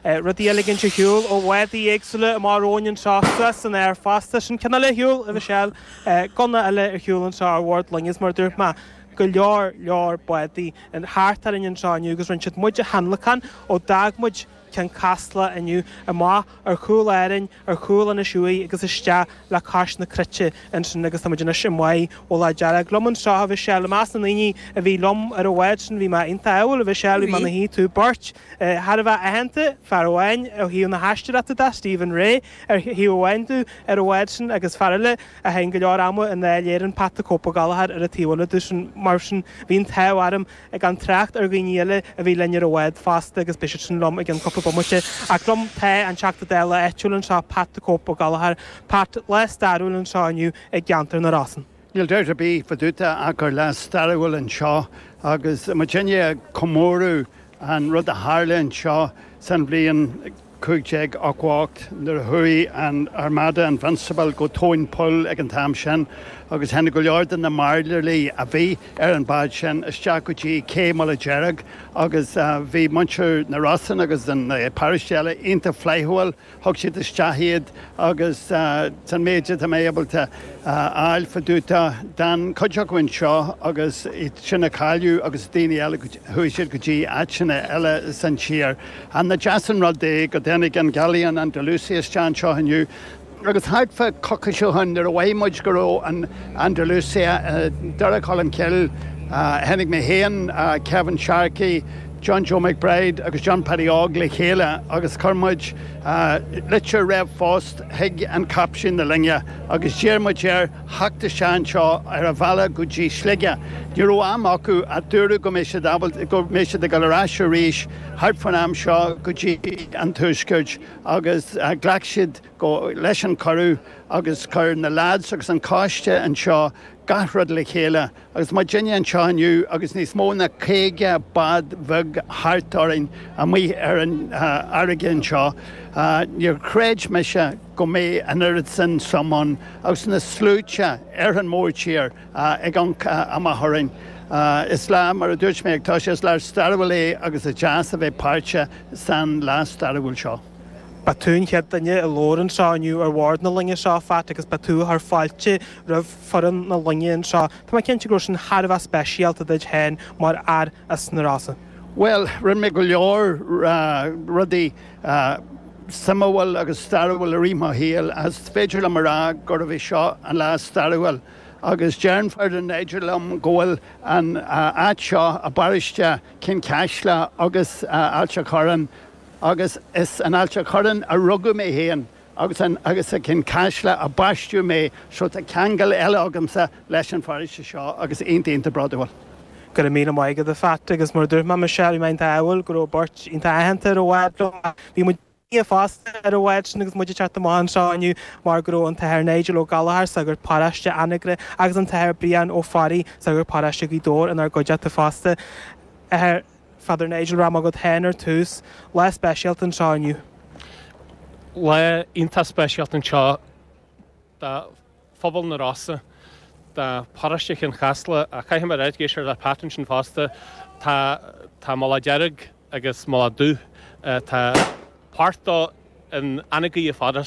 rudí elegant se hiúil ó bhhaidí éagsúla márónin seachas san air fasta sin cinna le hiúil a bheith seall gona eile ar hiúlann se bhhard lingus mar dúirt má go leor buidí an háartar in seániu agus run siad muid a hanlachan ó dagmuid cean casla aniu a má ar chúil éireann ar chúil an na siúí agus iste le cáis na crite an sin agus tamidina sin mhaid ó le dearag loman seo a bheith seall más na naoine a bhí lom ar bhhaid sin bhí má inta eil a bheith seall bhí mana hí tú bort har a bheith ahananta fear bhhain ó híú na haisteirata da Stephen Ray ar hí bhhain tú ar bhhaid sin agus fearile a hen go leor amú in léirann pat a cópa galahar ar a tíhla tú sin mar sin bhín teharm ag an treacht ar gníile a bhí lear bhhaid fasta agus bis sin lom ag an copa Bomuche a glom te an seachta déile etúlann seo pat a cópa galahar pat le starúlann seo aniu ag geantar na rasan. Níl deir a bí faúta a gur le starúil an seo agus matinne commórú an rud a háirlainn seo san bblion cúigteag achhácht nar thuí an armada an Feansabal go tóin pol ag an tam sin agus hena go leordan na marlaí a bhí ar an báid sin isteach gotí cé mala dearag agus bhí muintear na rasan agus an paristeile inta fleithúil thug siad isteahiad agus san méide tá mé abalta áil faúta dan coideachhain seo agus sinna cáiliú agus daoine eile thuí siad gotí áitina eile san tír an na jasan rodé go dénig an Galíon an Andalusia Stan seo aniu agus haidfa cocaisiúhan ar a bhhaimid goró an Andalusia Dara Colin Kill Hennig Mahan Kevin Sharkey John Joe McBride agus John Paddy Og le chéile agus chumid litir raibh fást hiig an cap sin na linge agus déarmuid ar heachta sean seo ar a bhela go dtí slige. Dúró am acu a dúrú go méisiad de galráise ríis hart fan am seo go dtí an tuiscuid agus ghlac siad go leis an choú agus chur na lads agus an cáiste an seo gahrad le chéile agus má déine an seáinniu agus níos mó na chéige bad bheg hartáin a mí ar an airigin seo. Níor chréid me se go mé an irid san samán agus na slúte ar an mór tír ag an amathirin. Islam mar a dúirt mé ag tá sé leir starhfuil agus a jazz a bheith páirte san lá starhfuil seo. Batún chead daine a lóran seániu ar bhhard na linge seo fat agus batú ar fáilte rah foran na lingeon seo. Tá mai cinnte go sin Harbh speisialta deid hen mar ar as na rasa. Well, rinn me go leor rudí samahfuil agus starhfuil a ríma héal as féidir le marrá gur a bhí seo an lá starhfuil. Agus dearnford an éidir lem ggóil an áit seo a bariste cin ceisle agus ailte choran agus is an ailte choran a rugu mé héan agus a cin ceisle a baistú mé seo a ceangal eile agamsa leis an fariste seo agus aontaonnta bradahfuil. Gur mí maigad a fat agus mar dúirt me seí maint ehil gur bort inta ahananta ar bhhaidlo bhí mu fásta ar bhhaid agus muidir teart amán seáinniu mar gur an tair néidir ó galahar sa gur páiste anagre agus an tair brian ó farí sa gur páiste í dór an ar goide a fásta Fadar néidir ram agad henar tús le speisialt an seáinniu. Le inta speisialt an seo de phobal na rasa de páiste an chasla a caiim mar réid géisiir le patan sin fásta tá mala dearag agus mala dú tá pártá an anagaí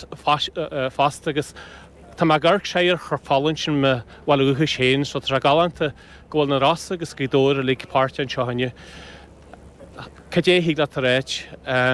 fásta agus tá má ggurc séir chur fálann sin me bhil ucha séin so tá galanta ggóil na rasa agus go dóir a lí páirte an seáinniu. Cadé híag le réit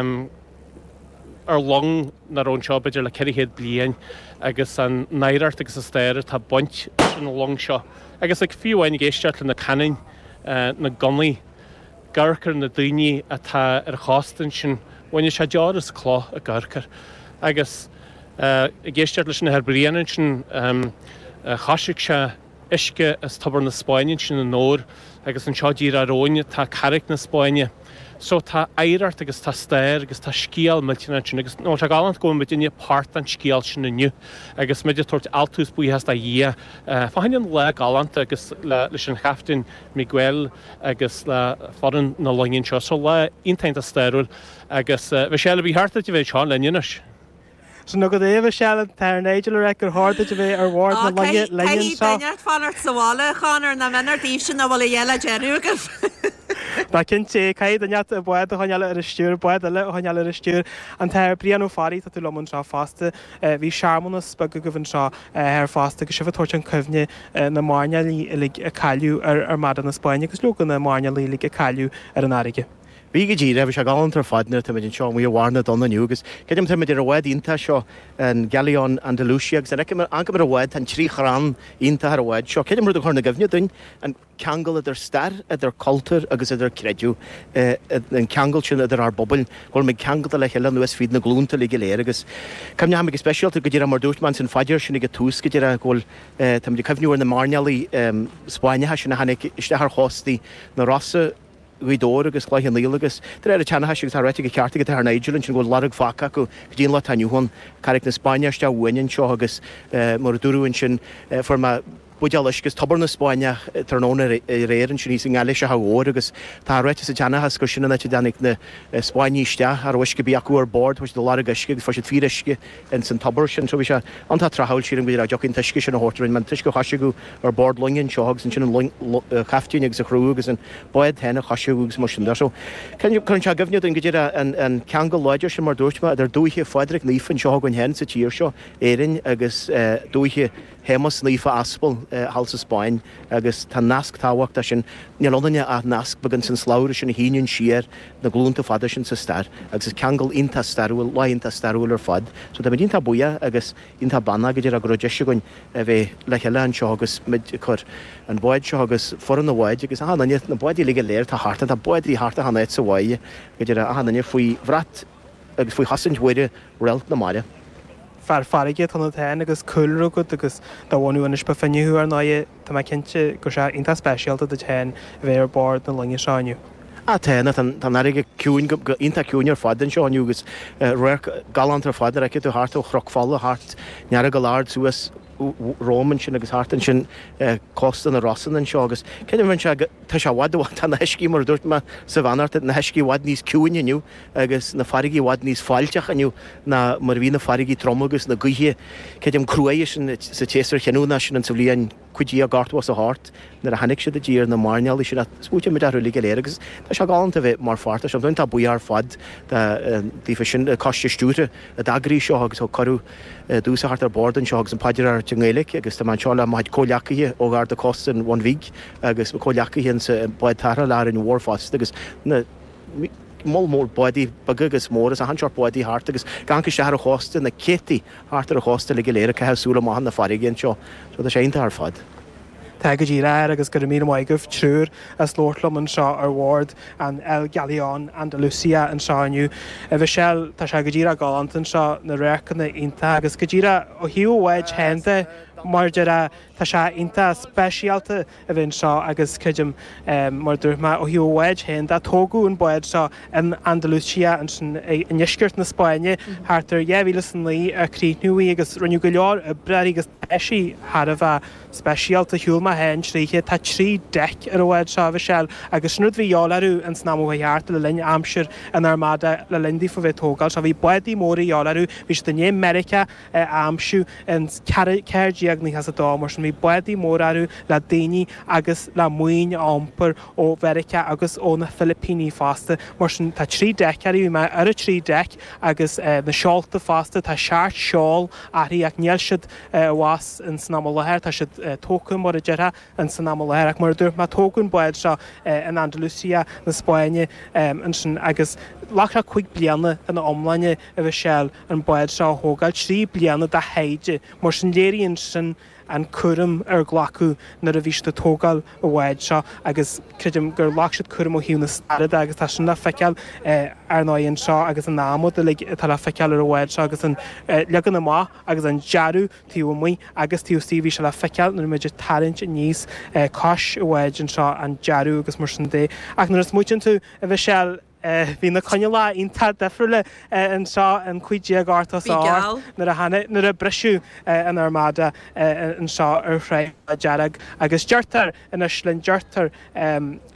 ar long na rón seo beidir le ceirichéad bliain agus an néireart agus a stéir tá buint sin long seo. Agus ag fiúhain géisteart le na canin na gonaí ggurcar na daoine atá ar chástain sin bhaine sé dear is chlá a ggurcar. Agus i géisteart leis na Herbríanaan sin chaisiigh se isce is tubar na Spáine sin na nóir agus an seodír a róine tá carric na Spáine. So tá éireart agus tá stéir agus tá scíal miltina sin agus nó tá galant go mit inne páirt an scíal sin inniu agus méidir tuairt altus buí has a dhé fáin le galant agus leis an chaftain Miguel agus le foran na lingin seo so le intaint a stéirúil agus bheit sé le bhí harta de bheith seán leis. So no go éh se tar néidir le gur háda de bheith ar bhhard na lein seo. Fanart sáile chanar na menar díh sin na bhfuil dhéile jeú agah. Ba cin sé caiad a buad a choneala ar stúr buad le choneala ar stúr an tá brianú farí tá tú lomún seo fásta bhí seaarmmanas ba go gohann seo ar fásta go sibh an cumhne na mánealaí a caiú ar mad na Spáine agus lugan na mánealaí a caiú ar an áige. Bhí go ddíre bh se galantar fadna tá idir seo mí bhharna donna nniugus. Ceidim tá idir a bhhaid ínta seo an Galeón Andalusia agus anca mar a bhhaid an trí charán ínta ar a bhhaid seo. Ceidim rud a chuir na gofne duin an ceangal idir star idir cultúr agus idir creidú an ceangal sin idir ar bobbal ghil mé ceangal le heile nuas fíd na glúnta le léir agus. Cam neam agus speisialta go dtíar mar dúirtman sin faidir sinna go tús go dtíar a ghil tá idir cefniúir na marnealaí Spáinethe sinna hanig iste th hóstaí na rasa Guidor agus gleich an lílagus. Dar a tena heisigus tar réite go ceartta go ar Nigel sin go larag faca go díon le taniuhan caric na Spáine te bhain seo agus mar dúrúin sin forma buidealaisgus tabar na Spáine tarnóna réan sin sin eile se haóir agus tá réite sa teanachas go sinna danig na Spáiníiste ar bhuiisce bí acu ar board chuis do larag isce fa sé fírisce in san tabar sin so bhí se antá trahail sír an bhí a deocinn tuisce sin hóirtarin man tuisce chaisiú ar board lingin seogus sin chaftíine agus a chrúgus an buid hena chaisiúgus mar sin so chun se gofneú an goidir an ceangal leidir sin mar dúirtma ar dúithe Frederick lífan seogann hen sa tíir seo éirin agus dúithe Hemas lífa aspal hal sa Spáin agus tá nasc táhacht a sin nealónne a nasc bagan san sláir sin híonn siar na glúnta fada sin sa star agus is ceangal inta starúil láonnta starúil ar fad. So tá dínta buia agus inta banna go dtíar a grodeise goin a bheith le heile an seo agus mid chur an buid seo agus foran na bhaid agus na buidí le léir tá harta tá buidí harta hanna sa bhaide go dtíar a hanna faoi bhrat agus faoi hasan huiide réalt na máide. Far farige tan tein agus coolú go agus dáhhaú an ispa finiuú ar náide tá cinnte go se inta speisialta de tein bhéh ar board na linge seáinniu. A téna tan aige cún go inta cúnear fadan seáinniugus réir galantar fadar aice tú hart ó chrochfála hart near go láir suas Róman sin agus hartan sin costan a Rossan an seo agus ceidir bhain se tá se bhhaid tá na heiscí mar dúirt me sa bhanart na heiscí bhhaid níos cúineniu agus na farigí bhhaid níos fáilteach aniu na mar bhí na farigí tromagus na guthe ceidim cruéis sin sa téar cheanúna sin an solíon chuidí a gartwas a hart na a hanig se a dír na marneal sin spúte mit arú léige léir agus tá se gáanta bheith mar farta sem dúin tá buar fad dí sin coiste stúre a dagrí seo agus ó choú dúsa hart ar bordan seo agus an paidir ar ngélik agus tá man seála maid cóleachaí ó gar de costan one víg agus cóleachaí hin sa buidtara lá in warfast agus na mór buidí bagagus mór a hanseart buidí hart agus ganca se ar a chosta na cétí hart ar a chosta le léir a súla máhan na farigén seo so sé inta ar fad. Tá go dtí réir agus go mí maigah trúr as Lordlam an seo ar Ward an El Galeón Andalusia an seáinniu a bheith sell tá se go dtír a galantan seo na récanna inta agus go dtíra ó hiúhhaid henta mar tá se inta speisialta a bhíonn seo agus chuidim mar dúirma ó hiúhhaid hen a tógú an buid seo an Andalusia an niscirt na Spáine hátar dhéhhíle san lí a crínuí agus runniu go leor a breí agus eisi har a bheith speisialta hiúlma hen tríe tá trí deic ar bhhaid seo bheith sell agus snud bhí eálarú an snámhaart le linn amsir an armada le lindí fa bheith tógáil se bhí buidí mórí eálarú bhí de né America amsú an ceirdíag ní has a dá mar sin bhí buidí mórarú le daoine agus le muoin ampur ó Verica agus ó na Philippíní fásta mar sin tá trí deicearí me ar a trí deic agus na seolta fásta tá seart seáil aí ag níl siad was in snamolair tá si tócun mar a deire an snamolair ach mar dúir má tócun buid seo in Andalusia na Spáine an sin agus lechra chuig bliana in omlaine a bheith sell an buid seo thógáil trí bliana de héide mar sin léiríonn sin an curum ar ghlacu nar a bhís de tógáil a bhhaid seo agus chuidim gur lachsid curum ó hiúna starad agus tá sin le feiceal ar náonn seo agus an námod tá le feiceal ar a bhhaid seo agus an legan na má agus an dearú tíú muoi agus tíú sí bhí se le feiceal nar méidir talent níos cos a bhhaid an seo an dearú agus mar sin dé ach nar is muitin tú a bheith sell hí na conne lá ionta defriúile an seo an chuidé gartas á nar a breisiú an armada an seo ar freiid a dearag agus deartar ina slin deartar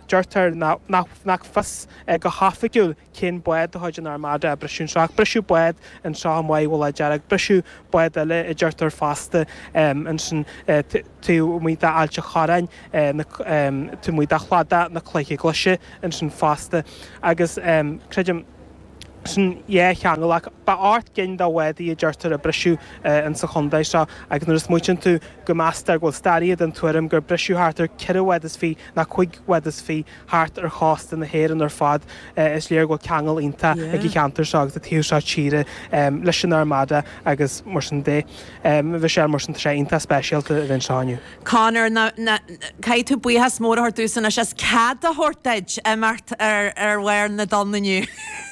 deirtar nach fas go hafaiciúil cén buid a chuid an armada a breisiún seach breisiú buid an seo mhaid bhfuil a dearag breisiú buid eile i deirtar fasta an sin tú mu ailte chorain tú mu chláda na chluiche gluise an sin fasta agus creidim sin cheangal ba art gin dá wedi a deirtar a breisiú an sa chundaid seo agus nuair is muitin tú go meastar ghfuil stariad an tuairim gur breisiú hartar ceir wedas fí na chuig wedas fí hart ar chásta na héan ar fad is léir go cheangal ínta ag i cheantar seo agus a tíú seo tíre leis sin armada agus mar sin dé bhí sé mar sin sé ínta speisialta a bhín seáinniu. Conor cai tú buíhas mór hortúsan a sé cad a hortaid mart ar bhhair na donnaniu.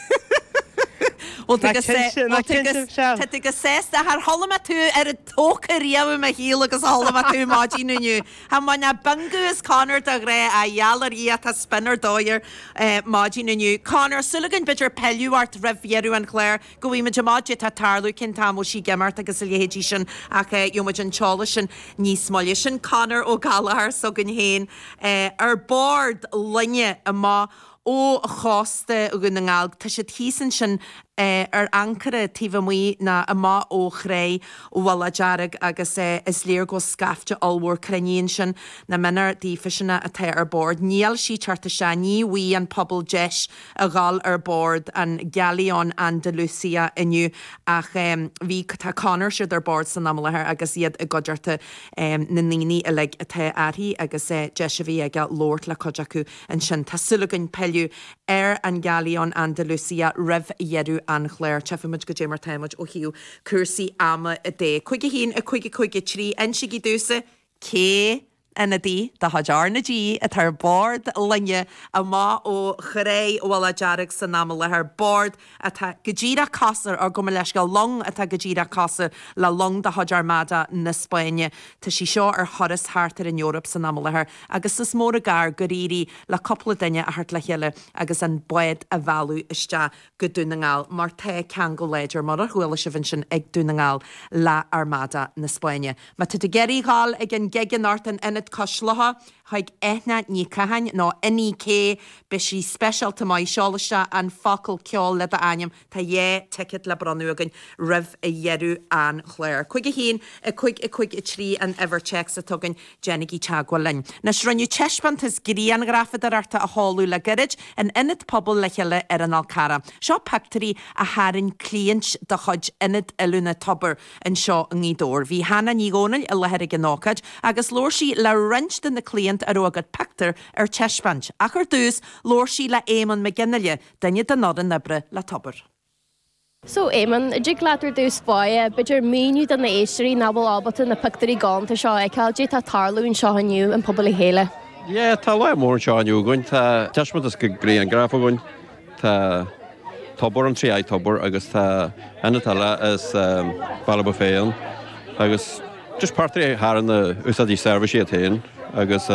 Tá go sésta ar thola tú ar a tóca riamh me hí agus thola tú mádí nuniu. Tá maina bangus Conor a ré a dhealar í a spinnar dóir mádí nuniu. Conor sulagan bidir peúart rahhéú an chléir go bhí meid máide tá tarlú cin tamó sí gemart agus a léhédí sin ach jomuid an teála sin níos smoile sin Conor ó galahar so gon héin ar board linne a má ó chásta a gun ngáil tá sé tísan sin ar ancara tíh muí na a má ó chré bhla dearag agus is léir go scafte allhór craíonn sin na minar dí fiisina a the ar board. Níl sí tarta se níhí an pobl deis a gáil ar board an Galeon Andalusia inniu ach bhí tá Conor siad ar board san amlathair agus iad a godeirta na níní a le a the airthaí agus de se bhí ag Lord le codeacu an sin tá sulagan peiliú ar an Galeon Andalusia rih an chléir tefamuid go démar taimuid ó hiú cursaí ama a dé. Chuige hín a chuige trí an si dúsa cé ina dí de hajar na dí a tar board linne a má ó choré bhil a dearag san ná le ar board a godíra casar ar go leis go long a godíra casar le long de hajarmada na Spáine tá sí seo ar thoras hátar in Europa san ná le agus is mór a gar goíí le coppla duine a hart le heile agus an buid a bhú iste go dúnaáil mar the cean go léidir mar a chuile se vin sin ag dúnaáil le armada na Spáine. Ma tu geiríáil ag an gegan artan ina Coslatha haig ethna ní cahain ná NK be sí specialta mai seálaiste an facail ceol le a aim tá ticket le branúgan rih a dhearú an chléir. Chuige hín a chuig i trí an Evercheck sa tugan Jennigí teagháilin. Nas runniu teispant is gurí an grafad arta a háú le garid an init pobl le heile ar an Alcara. Seo pactarí a háann client de chuid init ilúna tobar an seo an ídór. Bhí hana nígónail i leheir an nácaid agus lór sí le rint den na client ar ógad pactar ar teispant. Ach ar dús lór sí le éman me ginneile daine den nod an nibre le tobar. So Éman, dig leatar dús báie, beidir míniu den na éisirí nabal ábata na pictarí gáanta seo eicáilde tá tarlún seo aniu an pobl héile. Tá le mór seo aniu gúin, tá teismant is go grí an grafa gúin, tá tobar an trí tobar agus tá ena tala is Balla féin agus just partaí háan na úsadí service a tain agus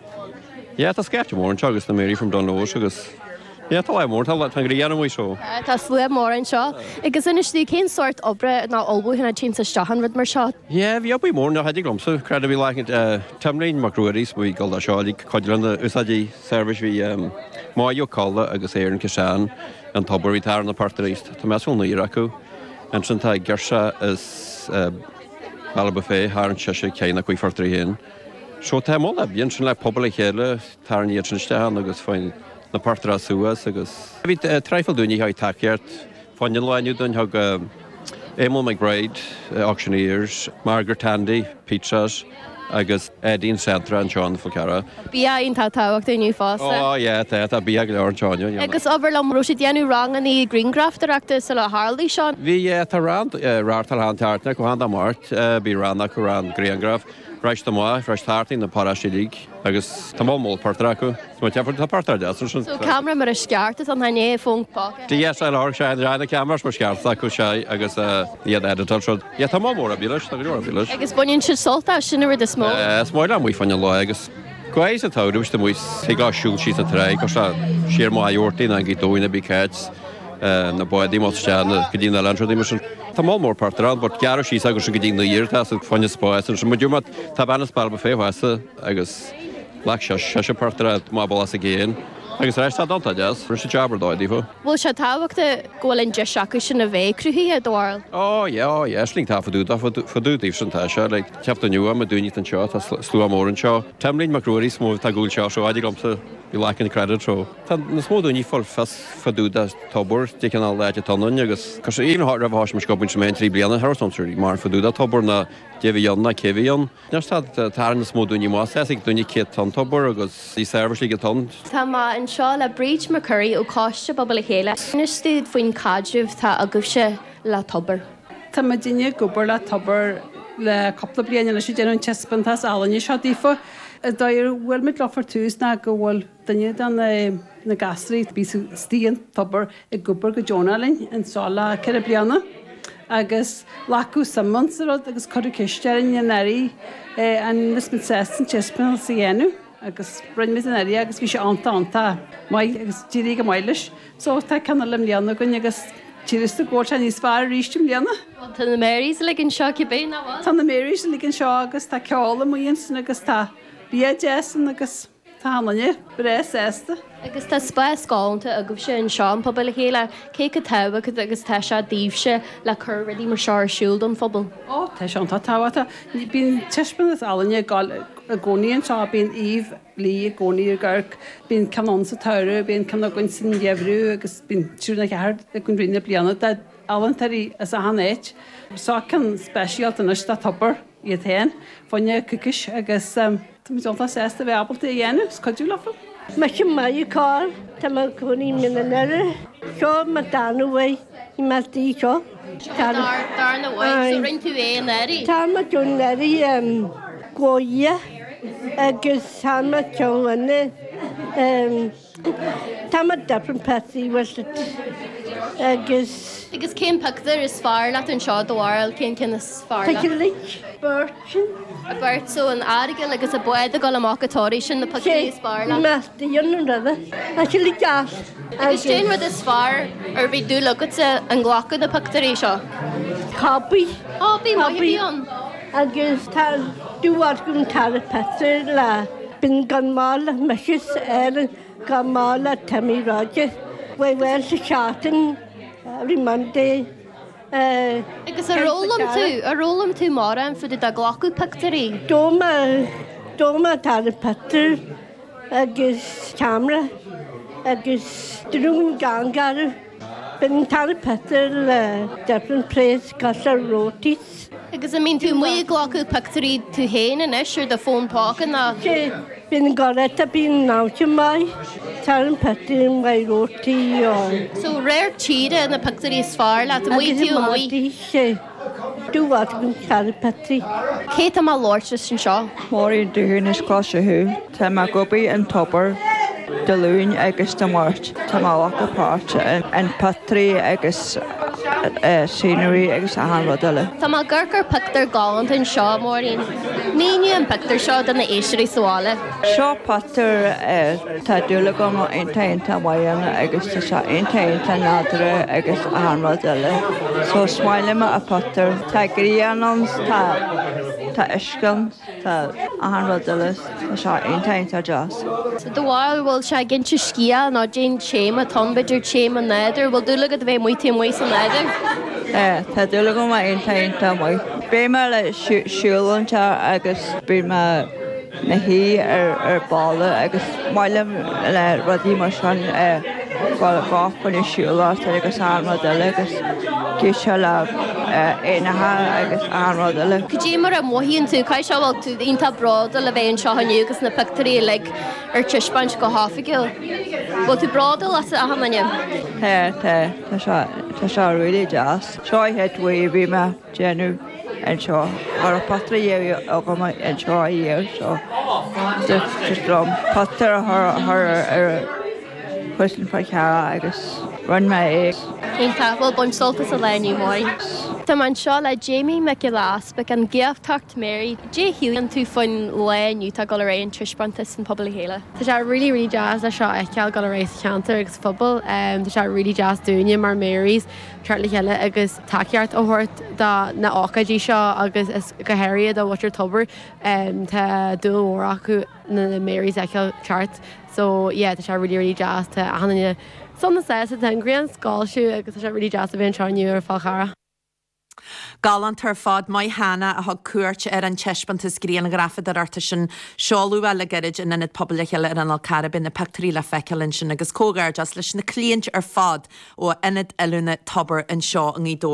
tá sceirte mór an seo agus na méí from Donlós agus tá le mór tá gríanamí seo. Tá slua mór an seo. Agus inis tí cén sort obre ná olbúhinna tí sa stahan rid mar seo? Bhí opí mór na heidir glomsa, creid bhí le tamraín macrúirí bhí goil seo ag coidir na úsadí service bhí máú cála agus éar an ceán an tobarí tar na partaríist. Tá measúil na acu an sin tá gghearsa is Balla fé th an seise céanna chuí fartarí héin. Seo tá móla bhíon sin le pobl chéile tar an iad sinsteán agus fáin na partra suas agus. Bhí treifil dúní ag takeart, fáin leiniú don thug Emil McBride, auctioneers, Margaret Tandy, pizzas, agus Dean Centra an Seán Falcara. Bí on tátáhacht dúniu fásta? Tá bí ag leir an Seáine. Agus obair le mrú si déanú rangan í Greengraftarachta sa le Harlí seán? Bhí tá ran rátal an tartna go handa mát, bí ranna go ran Greengraf. Reis do má, reis tartaí na Parasí League, agus tá mó partra acu, má teafar tá partra de. So camera mar a sceartas an haine fóng páca? Dí sé láir sé rána cameras mar sceartas acu sé agus iad editor seo. Tá mó mór a bílis, tá go bílis. Agus buinn si solta sinna rid a smó? Smáid le mú fanne le agus Gwaith a táúis de mú hiá siúil sí a tre, go siar má aortaí na gí dóine bí céits na buí má steanna go dtína landí mar sin. Tá má mór partrán, bud gear sí agus go dtína íir tá fanne spáis, an sem muúmat tá banna Balla féhhaasa agus le se partra má bol a géin. Agus éis tá donta deas ru sé jobbar dóidí fo. Bhfuil se táhachtta ghfuilinn de seacu sin na bhéh cruí a dháil. Esling tá faútíh santá se le teapta nua a dúní an seo slú mór an seo. Temlín macrúí smó tá gúil seo seo aidir gomsa i lecin credit tro. Tá na smódú ní fol fes faúda tabbar de an leide tanún agus cos íon há rahá me scopin sem trí blianana Harsamsúí mar faúda tabbar na déhíon na céhíon. Nes tá tar na smódúní má sé dúní cé tan tabbar agus í service lí tan. Tá má an seo le Bríd Macurry ó cáiste bobbal chéile. Ina stúd faoin cadrúh tá agusise le tabbar. Tá ma dinne gobar le tabbar le coppla bliana lei sé déann tespantas álaní seo dífa. Dair bhfuil mit lofar túús na go bhfuil daine an na gasraí bí stíon tabbar I gobar go Jonalinn an sála ce bliana. Agus lacu sammonsarad agus choú cistearin an airí an mis mit 16 tespan sa dhéanú. Agus brenn mit an airí agus bhí sé ananta mai agus tíí go mailes, so tá canna lim leanana gon agus tíirista ggóir níos fear ríistim leanana. Tá na Marys le an seo cibé ná. Tá na Marys le an seo agus tá ceála muon san agus tá bí dean agus tálanne brés ésta. Agus tá spa scáanta a gob se an seán poblbal chéile cé go tah agus tá se díobse le chuirí mar seir siúil an fphobal. Ó Tá se antá táhata bín teispan is alanne a gcóíonn seo bíon íomh lí gcóí garc bín canón sa taire, bíon canna goin sin dhehrú agus bín siúna ceart a gon rinne blianana de alantarí as a hanéit. Sá can speisialt an ista tapar iad tain, fanne cucis agus Tá sésta bheith abalta a dhéanamh, scoidú lefa? Me sin maiú cá tá chuí mina nere, seo mar dáhha I metí seo. Darna bhhaid rin tú éon airí. Tá mar dún airí ggóí agus tá mar tehaine tá mar depran peí agus cén pactar is fear leat an seo dohil cén cin is fear. Tá lit Burtin. A burt so an aige agus a buid a go amachchatóirí sin na pactaí is fear le. Meíon rada a si lit gas. Agus déan rud is fear ar bhí dú legate an ghlacha na pactaí seo. Cabí. Bí maihíon. Agus tá dúhar gon tar petar le bin gan mála meis gan mála tamíráide. Bhfuil sa seaatan rí Monday. Agus arólam tú mar an fu a ghlacu pactaí. Dóma tar petar agus camera agus drún gangarú bin tar petar le deplan prés gas a rótis. Agus a mín tú mu ghlacu pactaí tú héin in isir de fónpácan na. Bin goreta bin náte mai tar an petar mai róti. So réir tíide na pactaí is fear le mu tú mu. sé dúhá gon tar petri. Cé tá má láirte sin seo? Móí dúún is cláisithú, Tá má gobaí an topper de lún agus do mát Tá máhacha páte an patrí agus scenery agus ahanradile. Tá má ggurgur pictar gáint an seo mórín. Míú an pictar seo den na éisiirí sála. Seo patar tá dúla go má intaonnta maianna agus tá se intaonnta nádra agus ahanradile. So smáilime a patar tá gríanons tá iscan tá ahanradile tá se intaonnta jazz. So do bháil bhfuil se ginse scia ná Jane Shame a tonbeidir Shame an neidir, bhfuil dúla go bheith muoí mu san neidir. Tá dúla go má intaonnta mu. Bé me le siúlanta agus bí me na hí ar bála agus maiile le rodí mar sean gáfan i siúlá agus anradile agus cí se le éanathe agus anradile. Cudí mar a mthíonn tú cai seo bhil tú ionta brada le bhéon seo aniu agus na pictarí le ar tiispaint go háfagiil. Bhil tú brada las a hamaine? Tá se ruúla jazz. Seohead bhí me genú an seo ar a patra dhéh agam an seo a dhéh seo. Just patar ar chuistin fa ceara agus run me ag. Einta bhfuil buim soltas a leniu móí. Tá man seo le Jamie McGillass be an geamhtacht Mary J Hughan tú faoin leniu tá go ré an trispantas an pobl héile. Tá sé really jazz a seo eiceal go rééis cheantar agus fphobal, Tá sé really jazz dúine mar Marys Charlie heile agus takeart óhairt na ácadí seo agus is gohéiriad a Water Tober tá dúhra acu na Marys eiceal chart. So yeah, tá sé really jazz tá ahanana sonna sé an grian scáilisiú agus tá sé really jazz a bhíon seániu ar fáchara. Galant tar fád mai hana a thug cuairt ar an teispantas gríon grafad ar arta sin seáú eile geirid in inad poblbal ar an Alcarib in na pectorí le feiceann sin agus cógair just leis na clíonnt ar fád ó inad eilúna tobar an seo an í dó.